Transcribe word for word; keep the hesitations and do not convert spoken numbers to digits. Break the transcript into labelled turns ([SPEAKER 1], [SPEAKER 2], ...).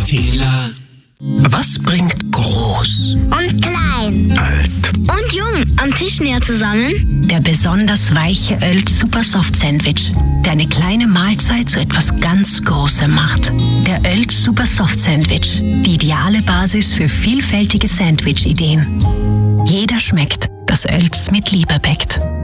[SPEAKER 1] Teela.
[SPEAKER 2] Was bringt groß
[SPEAKER 3] und klein,
[SPEAKER 1] alt
[SPEAKER 3] und jung am Tisch näher zusammen?
[SPEAKER 4] Der besonders weiche Ölt Super Soft Sandwich, der eine kleine Mahlzeit zu etwas ganz Großem macht. Der Ölt Super Soft Sandwich, die ideale Basis für vielfältige Sandwich-Ideen. Jeder schmeckt, das Ölt mit Liebe bäckt.